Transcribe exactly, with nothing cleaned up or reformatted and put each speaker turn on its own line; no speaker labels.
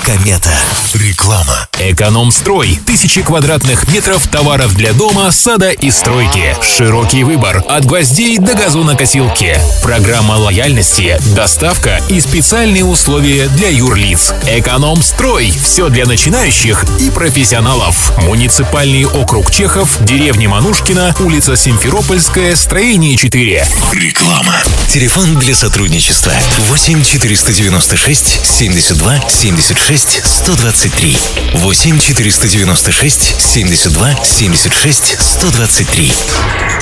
Комета. Реклама.
Эконом-строй. Тысячи квадратных метров товаров для дома, сада и стройки. Широкий выбор. От гвоздей до газонокосилки. Программа лояльности, доставка и специальные условия для юрлиц. Эконом-строй. Все для начинающих и профессионалов. Муниципальный округ Чехов, деревня Манушкина, улица Симферопольская, строение четыре.
Реклама. Телефон для сотрудничества восемь четыреста девяносто шесть семьдесят два семьдесят шесть сто двадцать три. восемь четыреста девяносто шесть семьдесят два семьдесят шесть сто двадцать три.